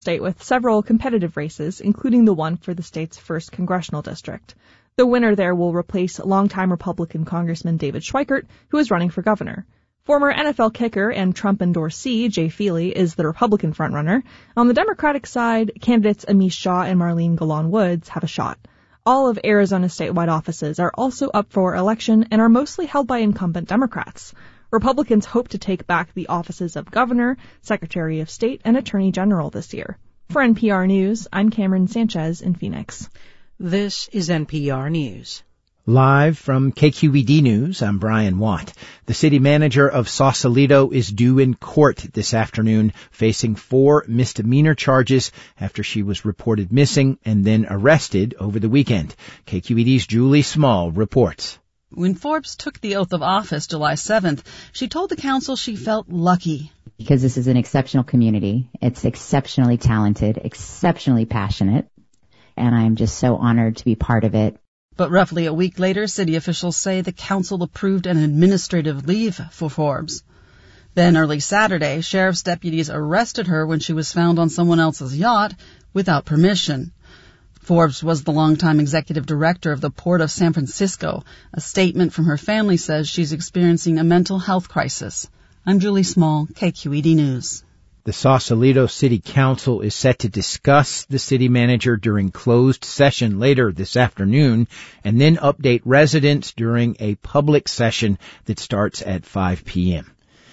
state with several competitive races, including the one for the state's first congressional district. The winner there will replace longtime Republican Congressman David Schweikert, who is running for governor. Former NFL kicker and Trump endorsee Jay Feely is the Republican frontrunner. On the Democratic side, candidates Amish Shaw and Marlene Golan Woods have a shot. All of Arizona's statewide offices are also up for election and are mostly held by incumbent Democrats. Republicans hope to take back the offices of Governor, Secretary of State, and Attorney General this year. For NPR News, I'm Cameron Sanchez in Phoenix. This is NPR News. Live from KQED News, I'm Brian Watt. The city manager of Sausalito is due in court this afternoon, facing 4 misdemeanor charges after she was reported missing and then arrested over the weekend. KQED's Julie Small reports. When Forbes took the oath of office July 7th, she told the council she felt lucky. Because this is an exceptional community. It's exceptionally talented, exceptionally passionate, and I'm just so honored to be part of it. But roughly a week later, city officials say the council approved an administrative leave for Forbes. Then early Saturday, sheriff's deputies arrested her when she was found on someone else's yacht without permission. Forbes was the longtime executive director of the Port of San Francisco. A statement from her family says she's experiencing a mental health crisis. I'm Julie Small, KQED News. The Sausalito City Council is set to discuss the city manager during closed session later this afternoon and then update residents during a public session that starts at 5 p.m.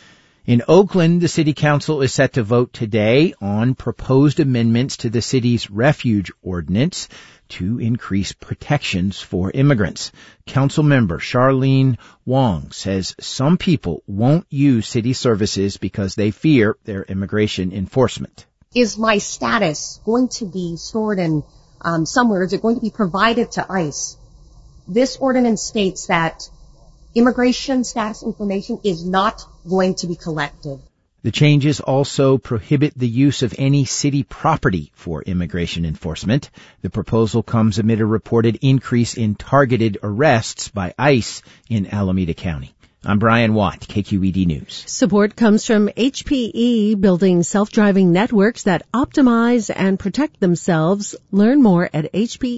In Oakland, the city council is set to vote today on proposed amendments to the city's refuge ordinance to increase protections for immigrants. Council member Charlene Wong says some people won't use city services because they fear their immigration enforcement. Is my status going to be stored in somewhere? Is it going to be provided to ICE? This ordinance states that immigration status information is not going to be collected. The changes also prohibit the use of any city property for immigration enforcement. The proposal comes amid a reported increase in targeted arrests by ICE in Alameda County. I'm Brian Watt, KQED News. Support comes from HPE, building self-driving networks that optimize and protect themselves. Learn more at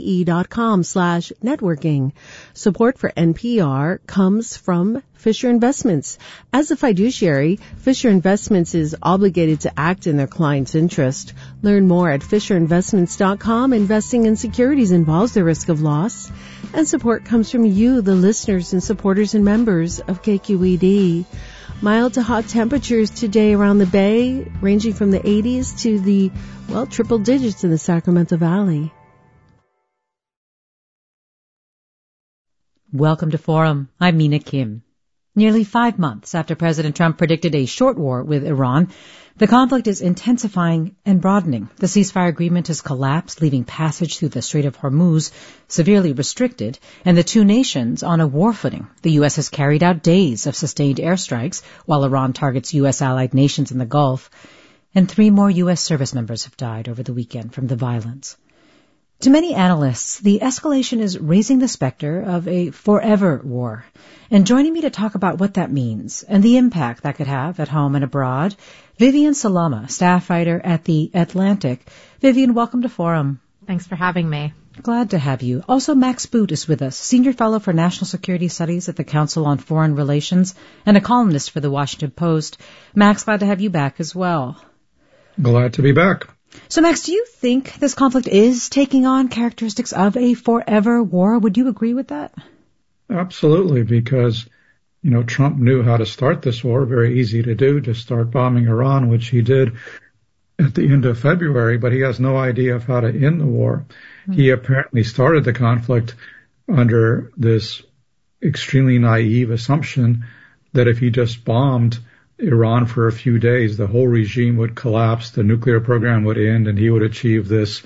hpe.com/networking. Support for NPR comes from Fisher Investments. As a fiduciary, Fisher Investments is obligated to act in their client's interest. Learn more at fisherinvestments.com. Investing in securities involves the risk of loss. And support comes from you, the listeners and supporters and members of KQED. Mild to hot temperatures today around the Bay, ranging from the 80s to the, triple digits in the Sacramento Valley. Welcome to Forum. I'm Mina Kim. Nearly 5 months after President Trump predicted a short war with Iran, the conflict is intensifying and broadening. The ceasefire agreement has collapsed, leaving passage through the Strait of Hormuz severely restricted, and the two nations on a war footing. The U.S. has carried out days of sustained airstrikes, while Iran targets U.S. allied nations in the Gulf, and 3 more U.S. service members have died over the weekend from the violence. To many analysts, the escalation is raising the specter of a forever war. And joining me to talk about what that means and the impact that could have at home and abroad, Vivian Salama, staff writer at The Atlantic. Vivian, welcome to Forum. Thanks for having me. Glad to have you. Also, Max Boot is with us, Senior Fellow for National Security Studies at the Council on Foreign Relations and a columnist for The Washington Post. Max, glad to have you back as well. Glad to be back. So, Max, do you think this conflict is taking on characteristics of a forever war? Would you agree with that? Absolutely, because, Trump knew how to start this war. Very easy to do, to start bombing Iran, which he did at the end of February, but he has no idea of how to end the war. Mm-hmm. He apparently started the conflict under this extremely naive assumption that if he just bombed Iran for a few days, the whole regime would collapse, the nuclear program would end, and he would achieve this,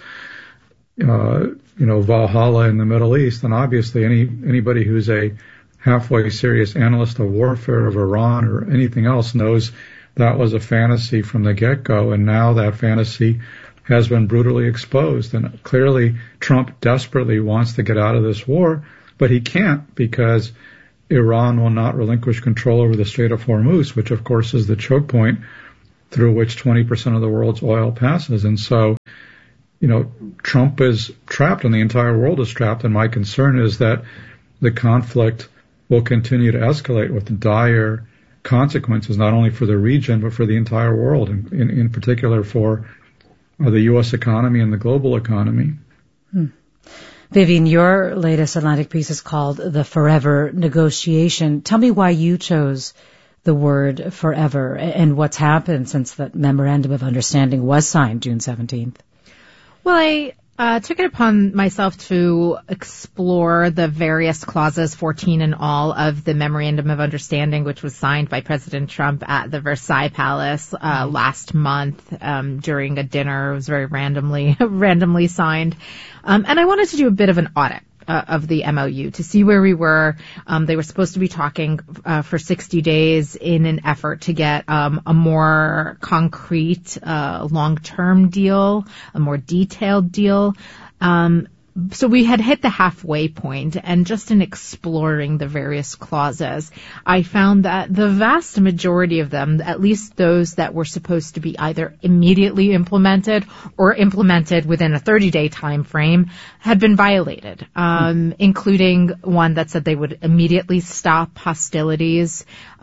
Valhalla in the Middle East. And obviously anybody who's a halfway serious analyst of warfare of Iran or anything else knows that was a fantasy from the get-go, and now that fantasy has been brutally exposed. And clearly Trump desperately wants to get out of this war, but he can't because Iran will not relinquish control over the Strait of Hormuz, which of course is the choke point through which 20% of the world's oil passes. And so, Trump is trapped and the entire world is trapped. And my concern is that the conflict will continue to escalate with dire consequences, not only for the region, but for the entire world, in particular for the U.S. economy and the global economy. Vivian, your latest Atlantic piece is called The Forever Negotiation. Tell me why you chose the word forever and what's happened since the Memorandum of Understanding was signed June 17th. Well, I took it upon myself to explore the various clauses, 14 in all, of the Memorandum of Understanding, which was signed by President Trump at the Versailles Palace last month during a dinner. It was very randomly signed. And I wanted to do a bit of an audit of the MOU to see where we were. They were supposed to be talking for 60 days in an effort to get a more concrete long-term deal, a more detailed deal. So we had hit the halfway point, and just in exploring the various clauses, I found that the vast majority of them, at least those that were supposed to be either immediately implemented or implemented within a 30-day time frame, had been violated, including one that said they would immediately stop hostilities,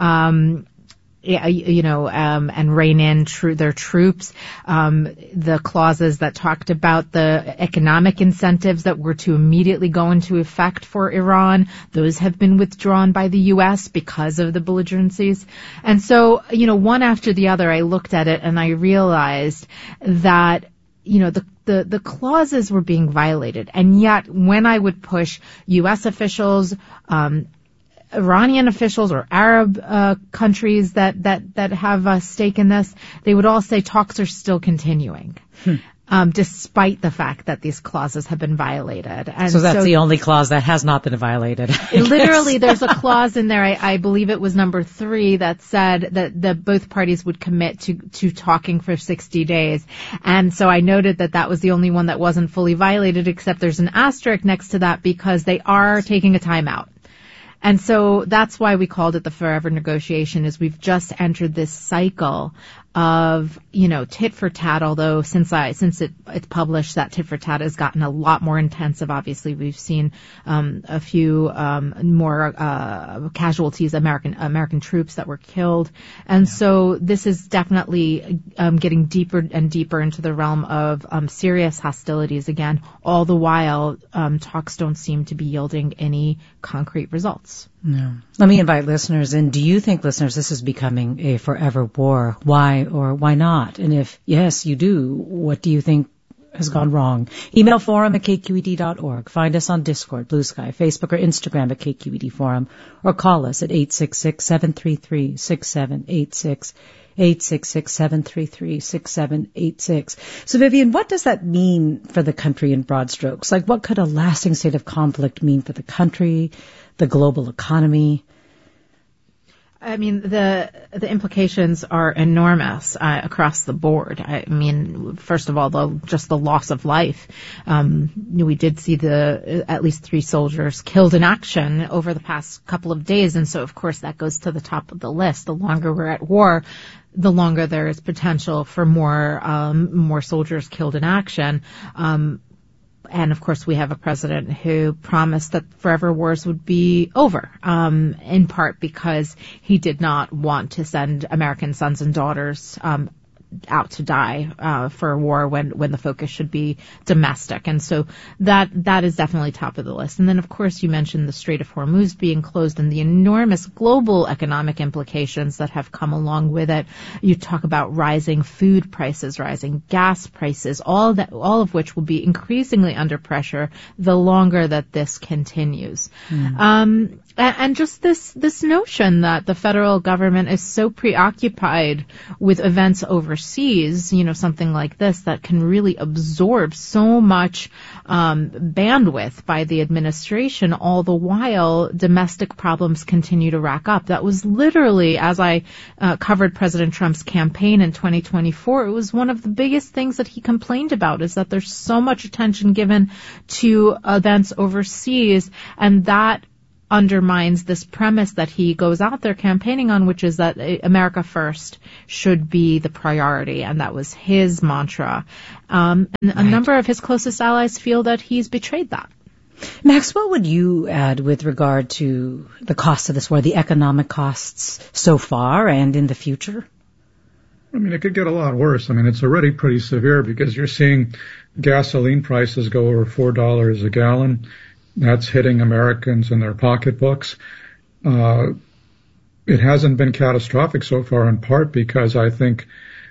and rein in their troops. The clauses that talked about the economic incentives that were to immediately go into effect for Iran, those have been withdrawn by the U.S. because of the belligerencies. And so, one after the other, I looked at it and I realized that, the clauses were being violated. And yet, when I would push U.S. officials, Iranian officials or Arab countries that have a stake in this, they would all say talks are still continuing, despite the fact that these clauses have been violated. And so that's the only clause that has not been violated. Literally, there's a clause in there, I believe it was number 3, that said that both parties would commit to talking for 60 days. And so I noted that was the only one that wasn't fully violated, except there's an asterisk next to that because they are taking a timeout. And so that's why we called it the forever negotiation, is we've just entered this cycle of, tit for tat, although since it's published, that tit for tat has gotten a lot more intensive. Obviously, we've seen a few more casualties, American troops that were killed. And so this is definitely getting deeper and deeper into the realm of serious hostilities again, all the while talks don't seem to be yielding any concrete results. No. Let me invite listeners in. Do you think, listeners, this is becoming a forever war? Why or why not? And if yes, you do, what do you think has gone wrong? Email forum@kqed.org. Find us on Discord, Blue Sky, Facebook, or Instagram at KQED Forum, or call us at 866-733-6786. 866-733-6786. So, Vivian, what does that mean for the country in broad strokes? Like, what could a lasting state of conflict mean for the country, the global economy? I mean, the implications are enormous across the board. I mean, first of all, just the loss of life. We did see at least 3 soldiers killed in action over the past couple of days, and so of course that goes to the top of the list. The longer we're at war, the longer there is potential for more soldiers killed in action. And of course, we have a president who promised that forever wars would be over, in part because he did not want to send American sons and daughters out to die for a war when the focus should be domestic. And so that is definitely top of the list. And then, of course, you mentioned the Strait of Hormuz being closed and the enormous global economic implications that have come along with it. You talk about rising food prices, rising gas prices, all of which will be increasingly under pressure the longer that this continues. And just this notion that the federal government is so preoccupied with events overseas, something like this that can really absorb so much bandwidth by the administration, all the while domestic problems continue to rack up. That was literally, as I covered President Trump's campaign in 2024, it was one of the biggest things that he complained about, is that there's so much attention given to events overseas, and that undermines this premise that he goes out there campaigning on, which is that America first should be the priority, and that was his mantra. And a number of his closest allies feel that he's betrayed that. Max, what would you add with regard to the cost of this war, the economic costs so far and in the future? I mean, it could get a lot worse. I mean, it's already pretty severe because you're seeing gasoline prices go over $4 a gallon. That's hitting Americans in their pocketbooks. It hasn't been catastrophic so far, in part because I think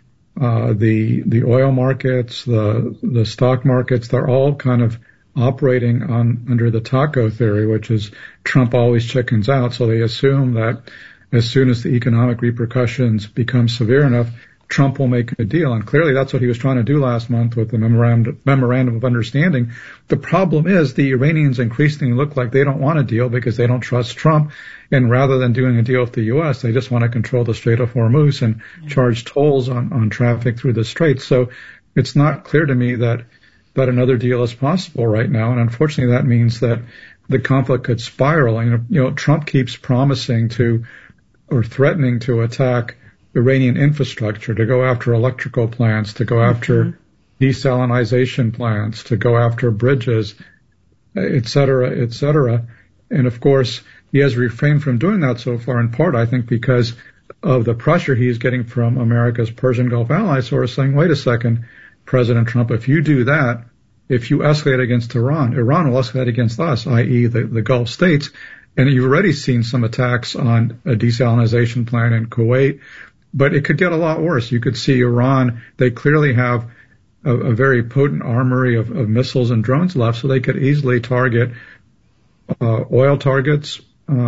the oil markets, the stock markets, they're all kind of operating under the taco theory, which is Trump always chickens out. So they assume that as soon as the economic repercussions become severe enough, Trump will make a deal. And clearly that's what he was trying to do last month with the memorandum of understanding. The problem is the Iranians increasingly look like they don't want a deal because they don't trust Trump. And rather than doing a deal with the U.S., they just want to control the Strait of Hormuz and charge tolls on traffic through the Strait. So it's not clear to me that another deal is possible right now. And unfortunately, that means that the conflict could spiral. And, Trump keeps promising or threatening to attack Iranian infrastructure, to go after electrical plants, to go after desalinization plants, to go after bridges, et cetera, et cetera. And of course, he has refrained from doing that so far, in part, I think, because of the pressure he's getting from America's Persian Gulf allies who are saying, wait a second, President Trump, if you do that, if you escalate against Iran will escalate against us, i.e. the Gulf states. And you've already seen some attacks on a desalinization plant in Kuwait, but it could get a lot worse. You could see Iran, they clearly have a very potent armory of missiles and drones left, so they could easily target oil targets,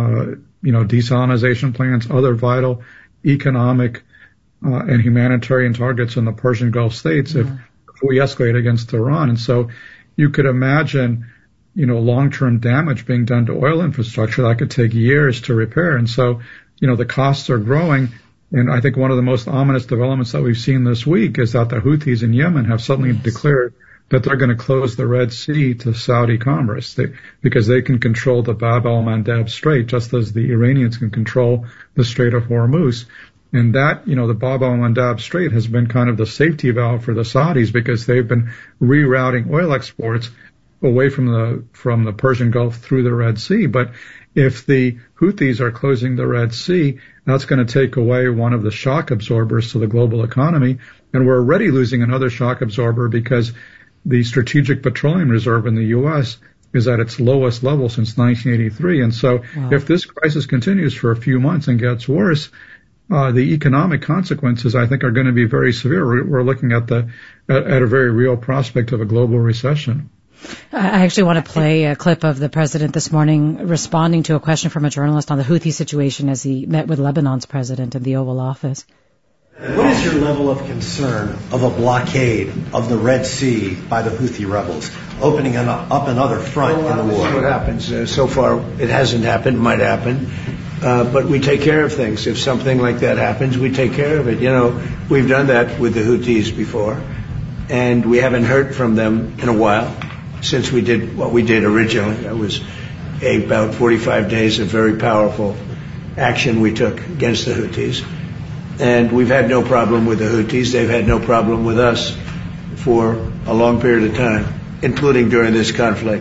desalinization plants, other vital economic and humanitarian targets in the Persian Gulf states if we escalate against Iran. And so you could imagine, long-term damage being done to oil infrastructure that could take years to repair. And so, the costs are growing. And I think one of the most ominous developments that we've seen this week is that the Houthis in Yemen have suddenly declared that they're going to close the Red Sea to Saudi commerce because they can control the Bab el-Mandeb Strait, just as the Iranians can control the Strait of Hormuz. And that, the Bab el-Mandeb Strait has been kind of the safety valve for the Saudis because they've been rerouting oil exports away from the Persian Gulf through the Red Sea. But if the Houthis are closing the Red Sea, that's going to take away one of the shock absorbers to the global economy. And we're already losing another shock absorber because the Strategic Petroleum Reserve in the U.S. is at its lowest level since 1983. And so if this crisis continues for a few months and gets worse, the economic consequences, I think, are going to be very severe. We're looking at a very real prospect of a global recession. I actually want to play a clip of the president this morning responding to a question from a journalist on the Houthi situation as he met with Lebanon's president in the Oval Office. What is your level of concern of a blockade of the Red Sea by the Houthi rebels, opening up another front in the war? We'll see what happens. So far, it hasn't happened, might happen. But we take care of things. If something like that happens, we take care of it. We've done that with the Houthis before, and we haven't heard from them in a while since we did what we did originally. That was about 45 days of very powerful action we took against the Houthis. And we've had no problem with the Houthis. They've had no problem with us for a long period of time, including during this conflict.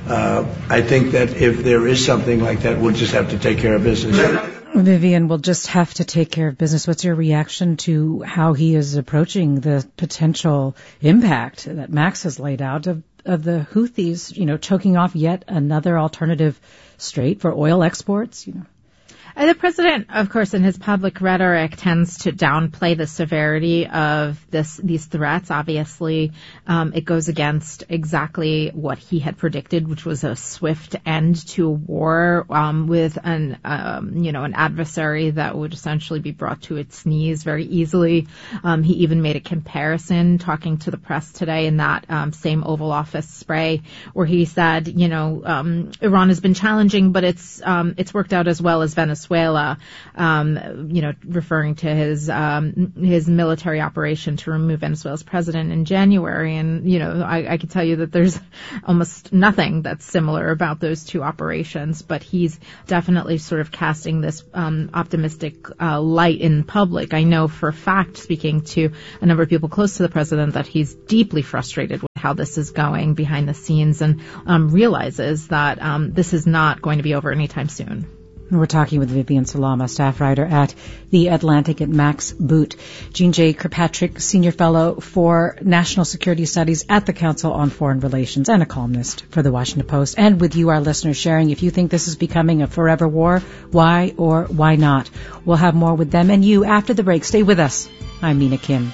I think that if there is something like that, we'll just have to take care of business. Vivian, we'll just have to take care of business. What's your reaction to how he is approaching the potential impact that Max has laid out of the Houthis, choking off yet another alternative strait for oil exports? The president, of course, in his public rhetoric tends to downplay the severity of these threats. Obviously, it goes against exactly what he had predicted, which was a swift end to a war with an adversary that would essentially be brought to its knees very easily. He even made a comparison talking to the press today in that same Oval Office spray where he said, Iran has been challenging, but it's worked out as well as Venezuela. Venezuela, referring to his military operation to remove Venezuela's president in January. And, I can tell you that there's almost nothing that's similar about those two operations, but he's definitely sort of casting this optimistic light in public. I know for a fact, speaking to a number of people close to the president, that he's deeply frustrated with how this is going behind the scenes and realizes that this is not going to be over anytime soon. We're talking with Vivian Salama, staff writer at The Atlantic at Max Boot. Jean J. Kirkpatrick, Senior Fellow for National Security Studies at the Council on Foreign Relations and a columnist for The Washington Post. And with you, our listeners, sharing if you think this is becoming a forever war, why or why not. We'll have more with them and you after the break. Stay with us. I'm Mina Kim.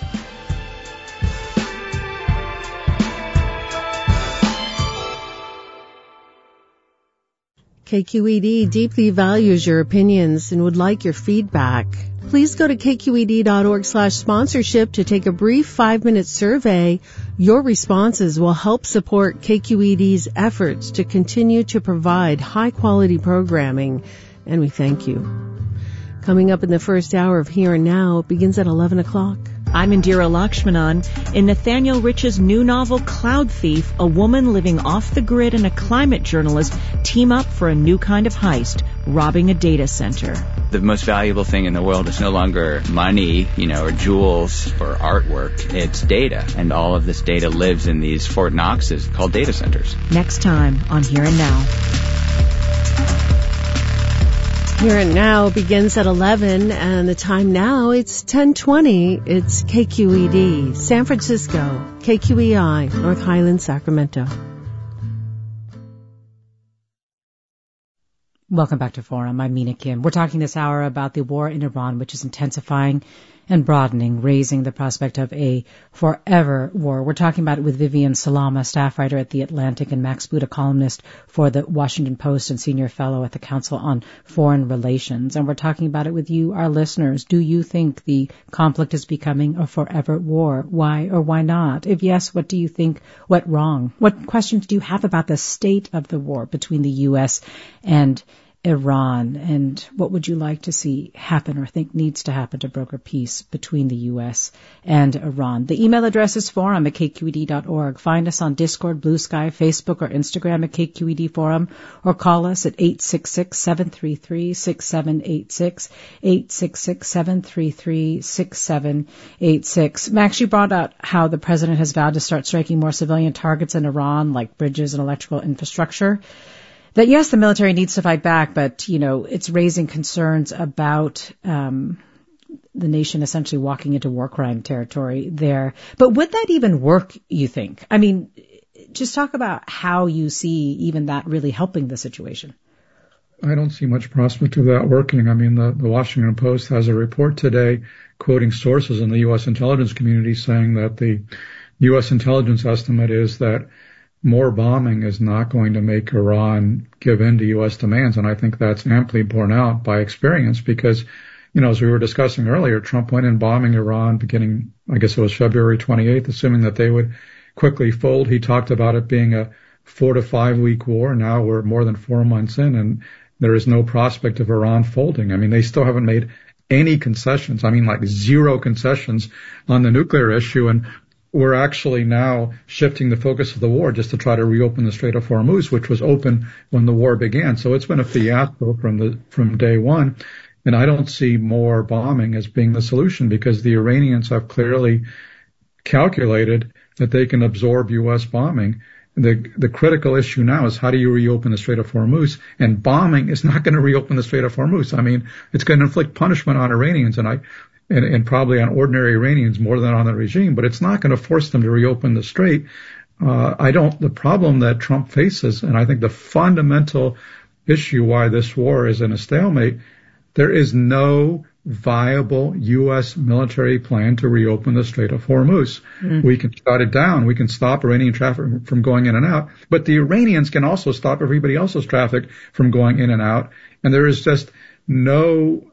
KQED deeply values your opinions and would like your feedback. Please go to kqed.org/sponsorship to take a brief 5-minute survey. Your responses will help support KQED's efforts to continue to provide high-quality programming, and we thank you. Coming up in the first hour of Here and Now begins at 11 o'clock. I'm Indira Lakshmanan. In Nathaniel Rich's new novel, Cloud Thief, a woman living off the grid and a climate journalist team up for a new kind of heist, robbing a data center. The most valuable thing in the world is no longer money, or jewels or artwork. It's data. And all of this data lives in these Fort Knoxes called data centers. Next time on Here and Now. Here and Now begins at 11, and the time now, it's 10:20. It's KQED, San Francisco, KQEI, North Highlands, Sacramento. Welcome back to Forum. I'm Mina Kim. We're talking this hour about the war in Iran, which is intensifying and broadening, raising the prospect of a forever war. We're talking about it with Vivian Salama, staff writer at The Atlantic, and Max Boot, a columnist for The Washington Post and senior fellow at the Council on Foreign Relations. And we're talking about it with you, our listeners. Do you think the conflict is becoming a forever war? Why or why not? If yes, what do you think went wrong? What questions do you have about the state of the war between the U.S. and Iran, and what would you like to see happen or think needs to happen to broker peace between the U.S. and Iran? The email address is forum@kqed.org. Find us on Discord, Blue Sky, Facebook, or Instagram at KQED Forum, or call us at 866-733-6786, 866-733-6786. Max, you brought out how the president has vowed to start striking more civilian targets in Iran, like bridges and electrical infrastructure. That yes, the military needs to fight back, but, it's raising concerns about the nation essentially walking into war crime territory there. But would that even work, you think? I mean, just talk about how you see even that really helping the situation. I don't see much prospect of that working. I mean, the Washington Post has a report today quoting sources in the U.S. intelligence community saying that the U.S. intelligence estimate is that more bombing is not going to make Iran give in to U.S. demands. And I think that's amply borne out by experience because, as we were discussing earlier, Trump went in bombing Iran beginning, I guess it was February 28th, assuming that they would quickly fold. He talked about it being a 4 to 5 week war. Now we're more than 4 months in and there is no prospect of Iran folding. I mean, they still haven't made any concessions. I mean, like zero concessions on the nuclear issue. And we're actually now shifting the focus of the war just to try to reopen the Strait of Hormuz, which was open when the war began. So it's been a fiasco from day one. And I don't see more bombing as being the solution because the Iranians have clearly calculated that they can absorb U.S. bombing. The critical issue now is how do you reopen the Strait of Hormuz? And bombing is not going to reopen the Strait of Hormuz. I mean, it's going to inflict punishment on Iranians and probably on ordinary Iranians more than on the regime, but it's not going to force them to reopen the strait. The problem that Trump faces, and I think the fundamental issue why this war is in a stalemate, there is no viable U.S. military plan to reopen the Strait of Hormuz. We can shut it down. We can stop Iranian traffic from going in and out, but the Iranians can also stop everybody else's traffic from going in and out. And there is just no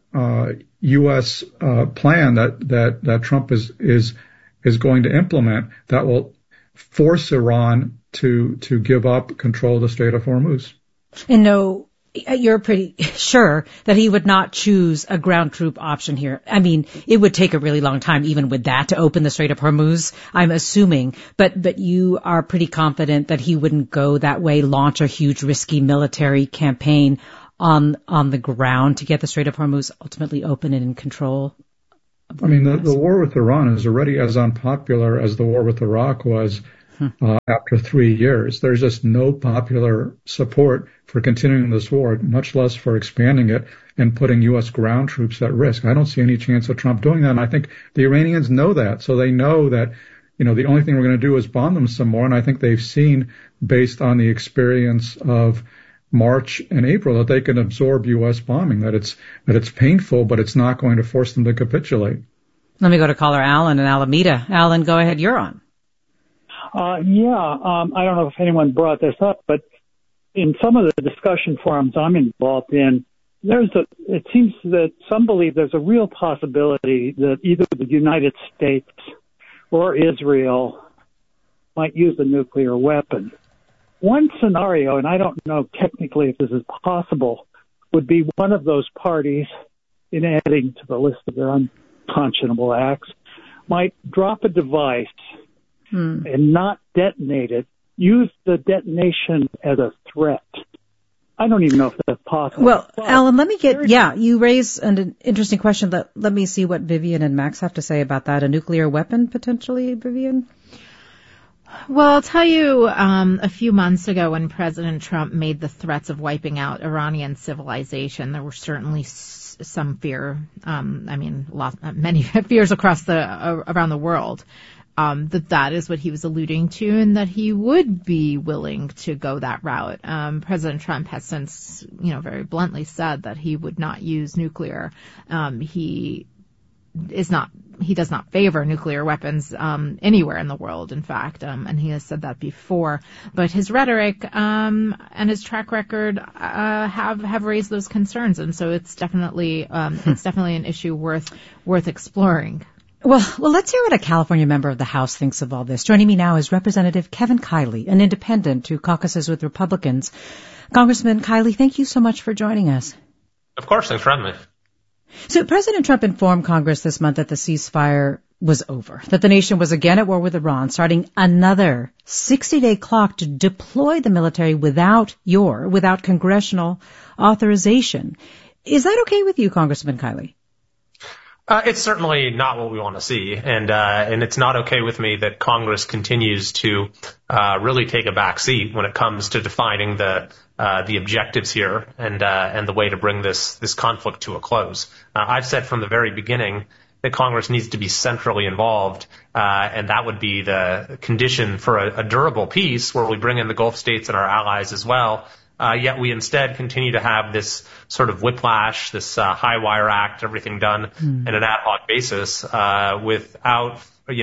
U.S. plan that Trump is going to implement that will force Iran to give up control of the Strait of Hormuz. And no you're pretty sure that he would not choose a ground troop option here. I mean, it would take a really long time even with that to open the Strait of Hormuz, I'm assuming. But you are pretty confident that he wouldn't go that way, launch a huge risky military campaign on the ground to get the Strait of Hormuz ultimately open and in control. I mean, the war with Iran is already as unpopular as the war with Iraq was after 3 years. There's just no popular support for continuing this war, much less for expanding it and putting U.S. ground troops at risk. I don't see any chance of Trump doing that. And I think the Iranians know that. So they know that, the only thing we're going to do is bomb them some more. And I think they've seen, based on the experience of March and April, that they can absorb U.S. bombing, that it's painful, but it's not going to force them to capitulate. Let me go to caller Alan in Alameda. Alan, go ahead. You're on. I don't know if anyone brought this up, but in some of the discussion forums I'm involved in, it seems that some believe there's a real possibility that either the United States or Israel might use a nuclear weapon. One scenario, and I don't know technically if this is possible, would be one of those parties, in adding to the list of their unconscionable acts, might drop a device and not detonate it, use the detonation as a threat. I don't even know if that's possible. Well, Alan, you raise an interesting question. Let me see what Vivian and Max have to say about that. A nuclear weapon, potentially, Vivian? Well, I'll tell you, a few months ago when President Trump made the threats of wiping out Iranian civilization, there were certainly some fear, many fears around the world. That is what he was alluding to, and that he would be willing to go that route. President Trump has since, very bluntly said that he would not use nuclear. He does not favor nuclear weapons anywhere in the world, in fact, and he has said that before. But his rhetoric and his track record have raised those concerns, and so it's definitely an issue worth exploring. Well, let's hear what a California member of the House thinks of all this. Joining me now is Representative Kevin Kiley, an independent who caucuses with Republicans. Congressman Kiley, thank you so much for joining us. Of course, thanks for having me. So President Trump informed Congress this month that the ceasefire was over, that the nation was again at war with Iran, starting another 60-day clock to deploy the military without congressional authorization. Is that okay with you, Congressman Kiley? It's certainly not what we want to see, and it's not okay with me that Congress continues to really take a back seat when it comes to defining the objectives here and the way to bring this conflict to a close. I've said from the very beginning that Congress needs to be centrally involved, and that would be the condition for a durable peace where we bring in the Gulf states and our allies as well. Yet we instead continue to have this sort of whiplash, this high wire act, everything done in an ad hoc basis, without,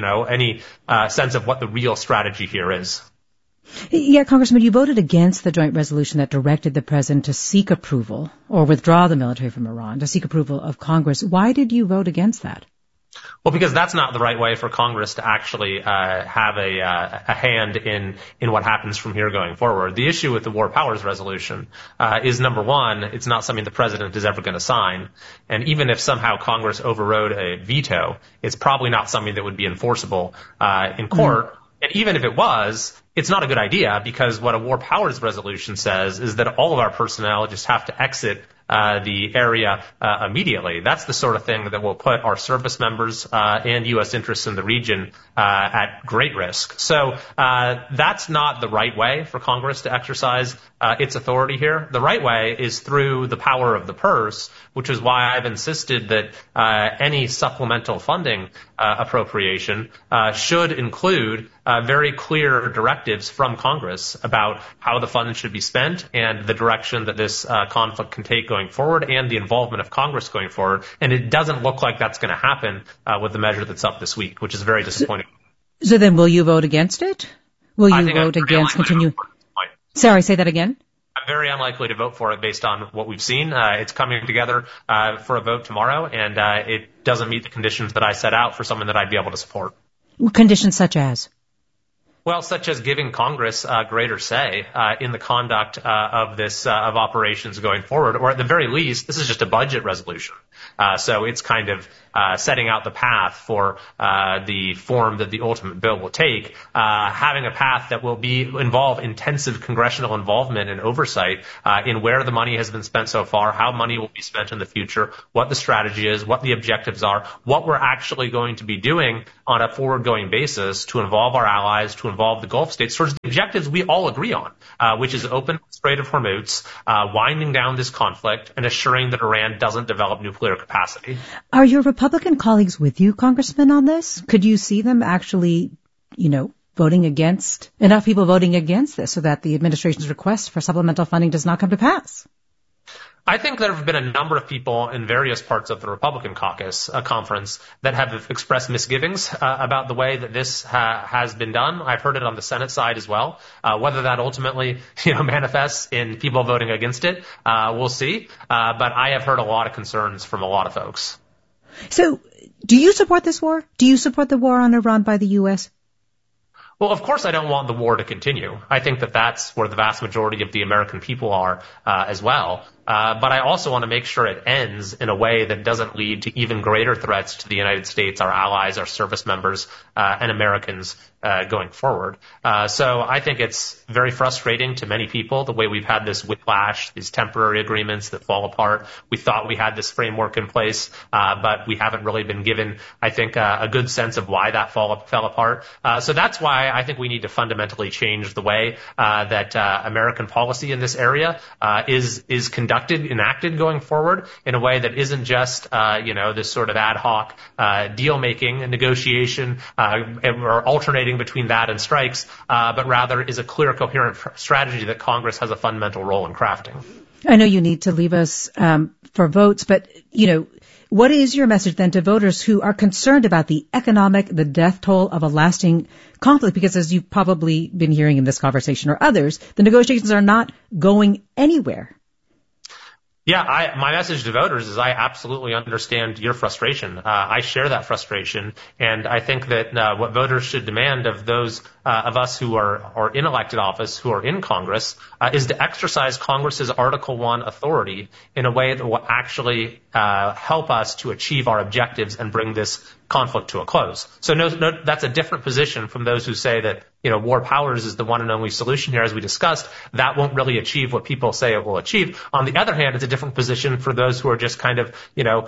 any sense of what the real strategy here is. Yeah, Congressman, you voted against the joint resolution that directed the president to seek approval or withdraw the military from Iran, to seek approval of Congress. Why did you vote against that? Well, because that's not the right way for Congress to actually have a hand in what happens from here going forward. The issue with the War Powers Resolution is, number one, it's not something the president is ever going to sign. And even if somehow Congress overrode a veto, it's probably not something that would be enforceable in court. And even if it was, it's not a good idea, because what a War Powers Resolution says is that all of our personnel just have to exit the area immediately. That's the sort of thing that will put our service members and U.S. interests in the region at great risk. So that's not the right way for Congress to exercise its authority here. The right way is through the power of the purse, which is why I've insisted that any supplemental funding appropriation should include very clear directives from Congress about how the funds should be spent and the direction that this conflict can take going forward and the involvement of Congress going forward. And it doesn't look like that's going to happen with the measure that's up this week, which is very disappointing. So then will you vote against it? Will you vote against continue? Sorry, say that again? I'm very unlikely to vote for it based on what we've seen. It's coming together for a vote tomorrow, and it doesn't meet the conditions that I set out for someone that I'd be able to support. Conditions such as? Well, such as giving Congress greater say in the conduct of this of operations going forward, or at the very least, this is just a budget resolution. So it's kind of setting out the path for the form that the ultimate bill will take, having a path that will involve intensive congressional involvement and oversight in where the money has been spent so far, how money will be spent in the future, what the strategy is, what the objectives are, what we're actually going to be doing on a forward-going basis to involve our allies, to involve the Gulf states towards the objectives we all agree on, which is open Strait of Hormuz, winding down this conflict, and assuring that Iran doesn't develop nuclear capacity. Are your Republican colleagues with you, Congressman, on this? Could you see them actually, voting against, enough people voting against this so that the administration's request for supplemental funding does not come to pass? I think there have been a number of people in various parts of the Republican caucus conference that have expressed misgivings about the way that this has been done. I've heard it on the Senate side as well. Whether that ultimately, manifests in people voting against it, we'll see. But I have heard a lot of concerns from a lot of folks. So, do you support this war? Do you support the war on Iran by the U.S.? Well, of course I don't want the war to continue. I think that that's where the vast majority of the American people are as well. But I also want to make sure it ends in a way that doesn't lead to even greater threats to the United States, our allies, our service members, and Americans going forward. So I think it's very frustrating to many people the way we've had this whiplash, these temporary agreements that fall apart. We thought we had this framework in place, but we haven't really been given, I think, a good sense of why that fell apart. So that's why I think we need to fundamentally change the way that American policy in this area is conducted, enacted going forward in a way that isn't just, this sort of ad hoc deal making and negotiation or alternating between that and strikes, but rather is a clear, coherent strategy that Congress has a fundamental role in crafting. I know you need to leave us for votes, but, what is your message then to voters who are concerned about the death toll of a lasting conflict? Because as you've probably been hearing in this conversation or others, the negotiations are not going anywhere. Yeah, my message to voters is I absolutely understand your frustration. I share that frustration, and I think that what voters should demand of those of us who are in elected office, who are in Congress, is to exercise Congress's Article I authority in a way that will actually help us to achieve our objectives and bring this conflict to a close. So no, that's a different position from those who say that, war powers is the one and only solution here, as we discussed. That won't really achieve what people say it will achieve. On the other hand, it's a different position for those who are just kind of,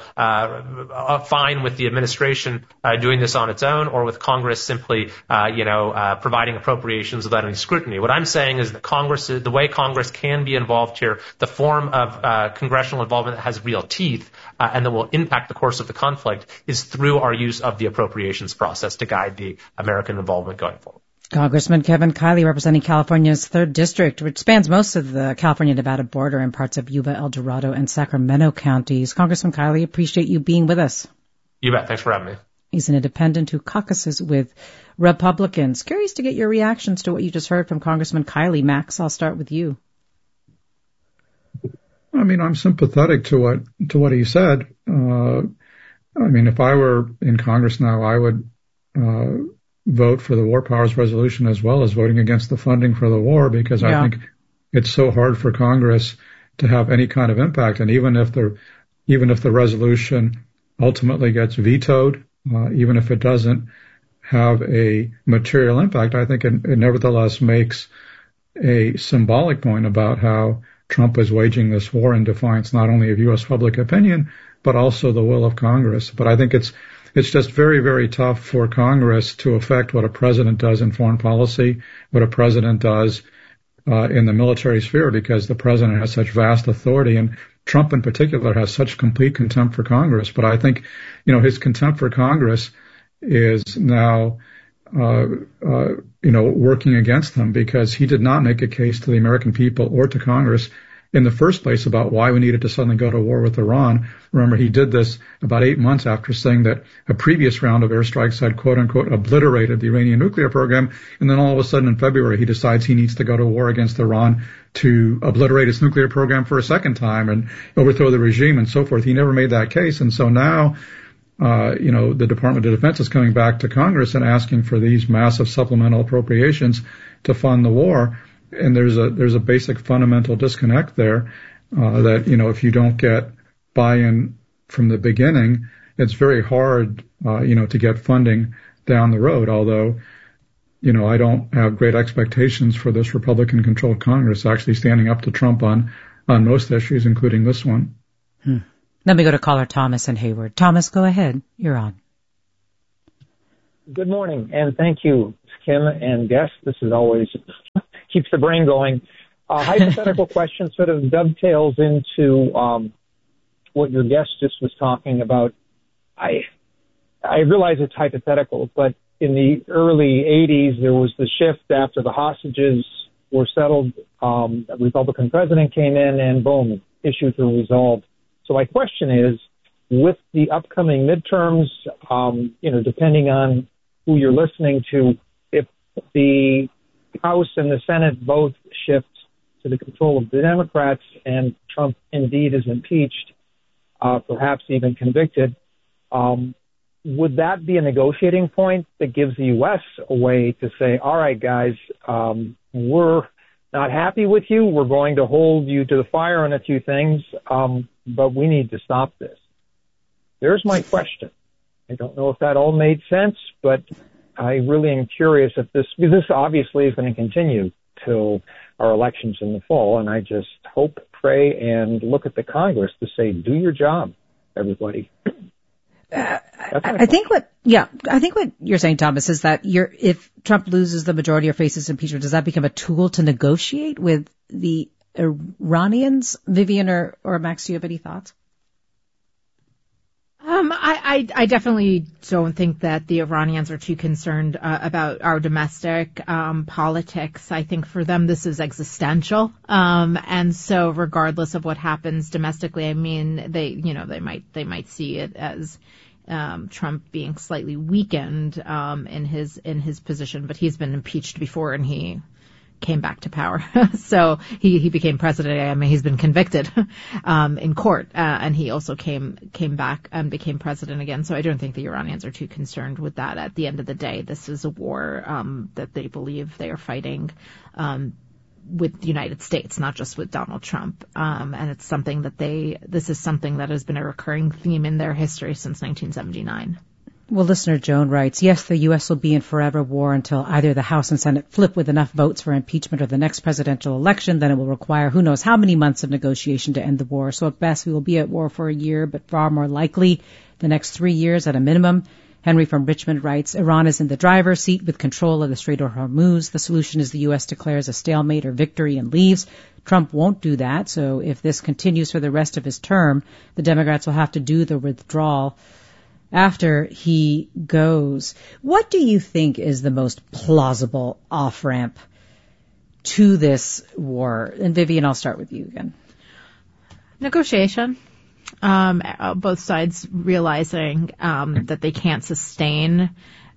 fine with the administration doing this on its own, or with Congress simply, providing appropriations without any scrutiny. What I'm saying is that the way Congress can be involved here, the form of congressional involvement that has real teeth and that will impact the course of the conflict, is through our use of the appropriations process to guide the American involvement going forward. Congressman Kevin Kiley, representing California's 3rd District, which spans most of the California-Nevada border and parts of Yuba, El Dorado, and Sacramento counties. Congressman Kiley, appreciate you being with us. You bet. Thanks for having me. He's an independent who caucuses with Republicans. Curious to get your reactions to what you just heard from Congressman Kiley. Max, I'll start with you. I'm sympathetic to what he said. If I were in Congress now, I would vote for the War Powers Resolution as well as voting against the funding for the war, because I think it's so hard for Congress to have any kind of impact. And even if the resolution ultimately gets vetoed, even if it doesn't have a material impact, I think it nevertheless makes a symbolic point about how Trump is waging this war in defiance not only of U.S. public opinion, but also the will of Congress. But I think it's just very, very tough for Congress to affect what a president does in foreign policy, what a president does in the military sphere, because the president has such vast authority, and Trump in particular has such complete contempt for Congress. But I think, his contempt for Congress is now, working against him, because he did not make a case to the American people or to Congress in the first place about why we needed to suddenly go to war with Iran. Remember, he did this about 8 months after saying that a previous round of airstrikes had, quote unquote, obliterated the Iranian nuclear program. And then all of a sudden in February, he decides he needs to go to war against Iran to obliterate its nuclear program for a second time and overthrow the regime and so forth. He never made that case. And so now the Department of Defense is coming back to Congress and asking for these massive supplemental appropriations to fund the war. And there's a basic fundamental disconnect there, that, if you don't get buy-in from the beginning, it's very hard, to get funding down the road. Although, I don't have great expectations for this Republican-controlled Congress actually standing up to Trump on most issues, including this one. Let me go to caller Thomas in Hayward. Thomas, go ahead. You're on. Good morning, and thank you, Kim and guests. This is always keeps the brain going. A hypothetical question sort of dovetails into what your guest just was talking about. I realize it's hypothetical, but in the early 80s, there was the shift after the hostages were settled. A Republican president came in, and boom, issues were resolved. So my question is, with the upcoming midterms, depending on who you're listening to, if the House and the Senate both shift to the control of the Democrats and Trump indeed is impeached, perhaps even convicted, would that be a negotiating point that gives the U.S. a way to say, all right, guys, we're not happy with you. We're going to hold you to the fire on a few things, but we need to stop this. There's my question. I don't know if that all made sense, but I really am curious if because this obviously is going to continue till our elections in the fall, and I just hope, pray, and look at the Congress to say, do your job, everybody. I think what you're saying, Thomas, is that if Trump loses the majority or faces impeachment, does that become a tool to negotiate with the Iranians? Vivian or Max, do you have any thoughts? I definitely don't think that the Iranians are too concerned about our domestic politics. I think for them this is existential, and so regardless of what happens domestically, I mean, they might see it as Trump being slightly weakened in his position, but he's been impeached before and he came back to power. So he became president. I mean, he's been convicted in court, and he also came back and became president again. So I don't think the Iranians are too concerned with that. At the end of the day, this is a war that they believe they are fighting with the United States, not just with Donald Trump. And it's something this is something that has been a recurring theme in their history since 1979. Well, listener Joan writes, yes, the U.S. will be in forever war until either the House and Senate flip with enough votes for impeachment or the next presidential election. Then it will require who knows how many months of negotiation to end the war. So at best, we will be at war for a year, but far more likely the next 3 years at a minimum. Henry from Richmond writes, Iran is in the driver's seat with control of the Strait of Hormuz. The solution is the U.S. declares a stalemate or victory and leaves. Trump won't do that. So if this continues for the rest of his term, the Democrats will have to do the withdrawal after he goes. What do you think is the most plausible off-ramp to this war? And Vivian, I'll start with you again. Negotiation. Both sides realizing that they can't sustain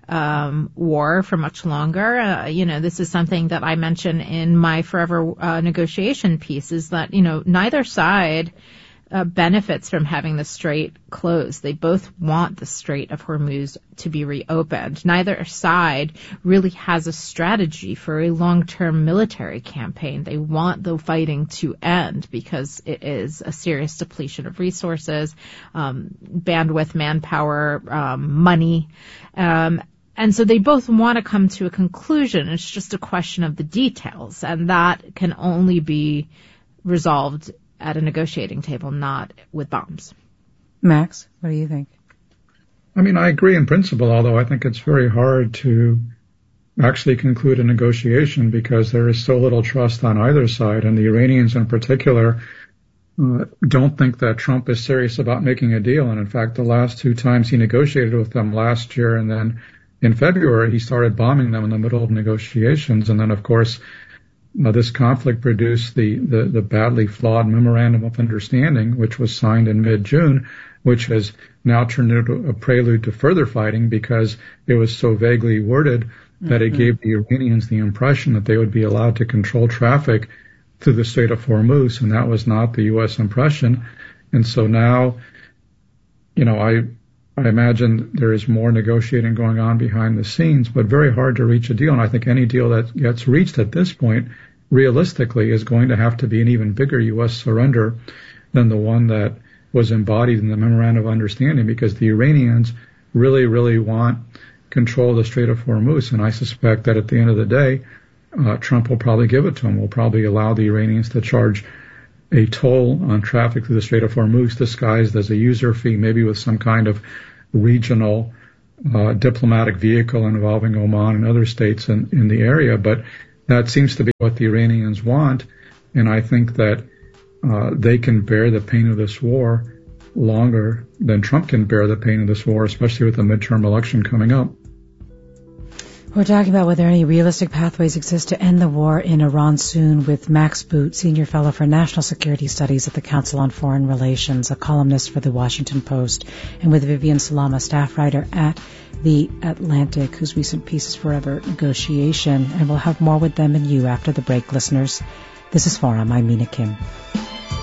war for much longer. This is something that I mention in my Forever negotiation piece, is that, neither side benefits from having the strait closed. They both want the Strait of Hormuz to be reopened. Neither side really has a strategy for a long-term military campaign. They want the fighting to end because it is a serious depletion of resources, bandwidth, manpower, money. And so they both want to come to a conclusion. It's just a question of the details, and that can only be resolved at a negotiating table, not with bombs. Max, what do you think? I mean, I agree in principle, although I think it's very hard to actually conclude a negotiation because there is so little trust on either side, and the Iranians in particular don't think that Trump is serious about making a deal. And in fact, the last two times he negotiated with them, last year and then in February, he started bombing them in the middle of negotiations. And then, of course, this conflict produced the badly flawed Memorandum of Understanding, which was signed in mid-June, which has now turned into a prelude to further fighting because it was so vaguely worded that it gave the Iranians the impression that they would be allowed to control traffic through the Strait of Hormuz, and that was not the U.S. impression. And so now, I imagine there is more negotiating going on behind the scenes, but very hard to reach a deal. And I think any deal that gets reached at this point, realistically, is going to have to be an even bigger U.S. surrender than the one that was embodied in the Memorandum of Understanding, because the Iranians really, really want control of the Strait of Hormuz. And I suspect that at the end of the day, Trump will probably give it to them. Will probably allow the Iranians to charge a toll on traffic through the Strait of Hormuz disguised as a user fee, maybe with some kind of regional diplomatic vehicle involving Oman and other states in the area. But that seems to be what the Iranians want. And I think that they can bear the pain of this war longer than Trump can bear the pain of this war, especially with the midterm election coming up. We're talking about whether any realistic pathways exist to end the war in Iran soon with Max Boot, Senior Fellow for National Security Studies at the Council on Foreign Relations, a columnist for The Washington Post, and with Vivian Salama, staff writer at The Atlantic, whose recent piece is Forever Negotiation. And we'll have more with them and you after the break, listeners. This is Forum. I'm Mina Kim.